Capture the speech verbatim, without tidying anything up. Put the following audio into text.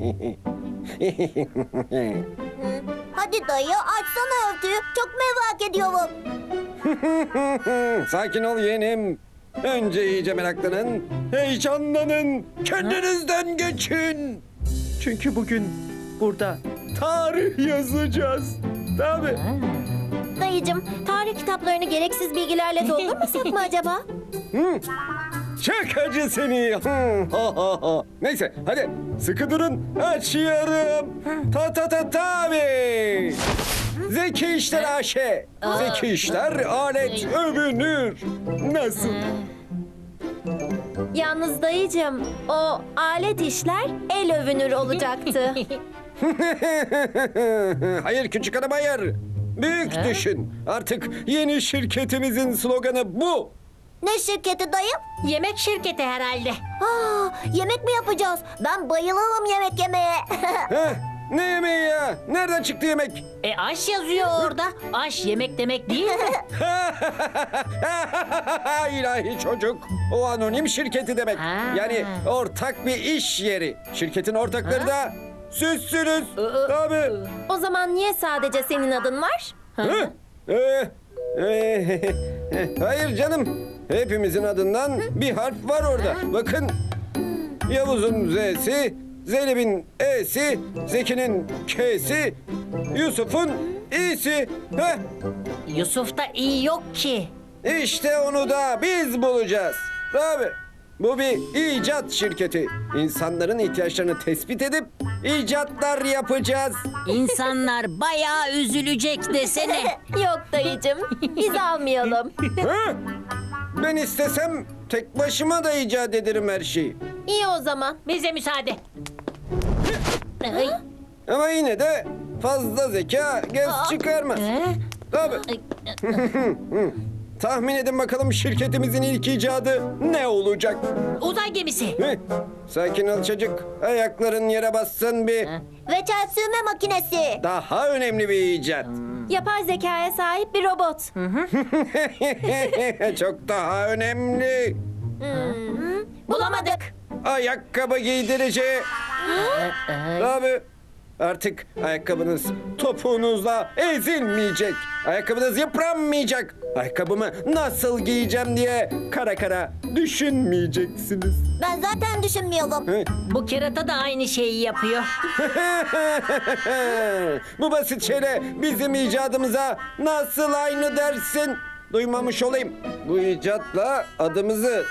Hadi dayı açsana örtüyü. Çok merak ediyorum. Sakin ol yeğenim. Önce iyice meraklanın, heyecanlanın, kendinizden geçin. Çünkü bugün burada tarih yazacağız. Tabii. Dayıcım, tarih kitaplarını gereksiz bilgilerle doldurmasak mı acaba? Şakacı seni. Neyse hadi sıkı durun, açıyorum. Ta ta ta tabii. Zeki İşler A Ş. Zeki İşler alet övünür. Nasıl? Yalnız dayıcım, o alet işler el övünür olacaktı. Hayır küçük hanım hayır. Büyük düşün. Artık yeni şirketimizin sloganı bu. Ne şirketi dayı? Yemek şirketi herhalde. Aa, yemek mi yapacağız? Ben bayılırım yemek yemeye. Heh, ne yemeği ya? Nereden çıktı yemek? E aş yazıyor orada. Aş yemek demek değil mi? İlahi çocuk. O anonim şirketi demek. Ha. Yani ortak bir iş yeri. Şirketin ortakları da sizsiniz. Iı, Tabii. O zaman niye sadece senin adın var? Hı? Ee, ee, hayır canım. Hepimizin adından bir harf var orada. Bakın. Yavuz'un Z'si, Zeynep'in E'si, Zeki'nin K'si, Yusuf'un İ'si. Heh, Yusuf'ta iyi yok ki. işte onu da biz bulacağız. Tabii. Bu bir icat şirketi. İnsanların ihtiyaçlarını tespit edip icatlar yapacağız. İnsanlar bayağı üzülecek desene. Yok dayıcım, biz almayalım. Hı? Ben istesem tek başıma da icat ederim her şeyi. İyi o zaman. Bize müsaade. Ay, Ama yine de fazla zeka göz çıkarmaz. e? Tabii. Tahmin edin bakalım şirketimizin ilk icadı ne olacak? Uzay gemisi. Hı? Sakin ol çocuk. Ayakların yere bassın bir. Ve çay sürme makinesi. Daha önemli bir icat. Yapay zekaya sahip bir robot. Çok daha önemli. Bulamadık. Ayakkabı giydirici. Tabii. Artık ayakkabınız topuğunuzla ezilmeyecek. Ayakkabınız yıpranmayacak. Ayakkabımı nasıl giyeceğim diye kara kara düşünmeyeceksiniz. Ben zaten düşünmüyorum. Hı? Bu kerata da aynı şeyi yapıyor. Bu basit şeyle bizim icadımıza nasıl aynı dersin? Duymamış olayım. Bu icatla adımızı